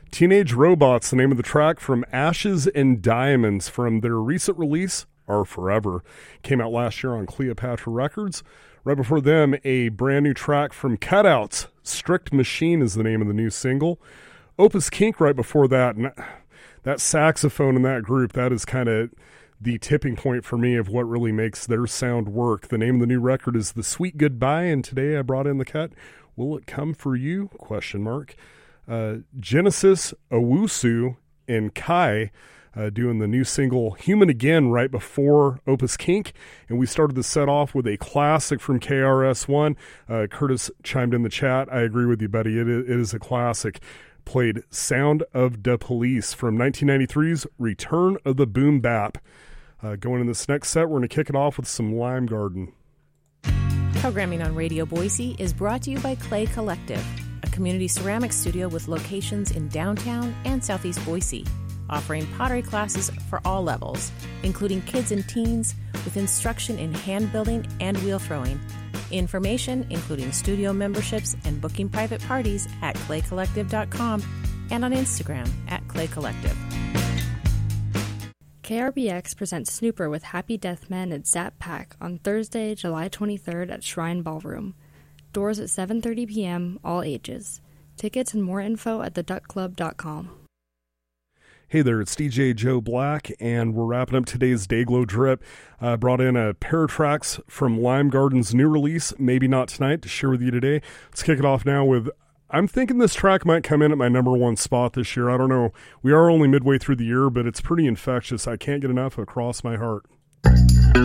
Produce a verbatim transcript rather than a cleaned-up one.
Teenage Robots, the name of the track from Ashes and Diamonds from their recent release, Our Forever. Came out last year on Cleopatra Records. Right before them, a brand new track from Cutouts. Strict Machine is the name of the new single. Opus Kink right before that. And that saxophone in that group, that is kind of the tipping point for me of what really makes their sound work. The name of the new record is The Sweet Goodbye, and today I brought in the cut, Will It Come For You? Question mark. Uh, Genesis, Owusu, and Kai uh, doing the new single Human Again right before Opus Kink. And we started the set off with a classic from K R S One. Uh, Curtis chimed in the chat. I agree with you, buddy. It, it is a classic. Played Sound of the Police from nineteen ninety-three's Return of the Boom Bap. Uh, going in this next set, we're going to kick it off with some Lime Garden. Programming on Radio Boise is brought to you by Clay Collective, a community ceramic studio with locations in downtown and southeast Boise, offering pottery classes for all levels, including kids and teens, with instruction in hand building and wheel throwing. Information, including studio memberships and booking private parties, at clay collective dot com and on Instagram at Clay Collective. K R B X presents Snooper with Happy Deathman at Zap Pack on Thursday, July twenty-third at Shrine Ballroom. Doors at seven thirty p.m., all ages. Tickets and more info at the duck club dot com. Hey there, it's D J Joe Black, and we're wrapping up today's Dayglow Drip. I uh, brought in a pair of tracks from Lime Garden's new release, Maybe Not Tonight, to share with you today. Let's kick it off now with, I'm thinking this track might come in at my number one spot this year. I don't know. We are only midway through the year, but it's pretty infectious. I can't get enough across my heart.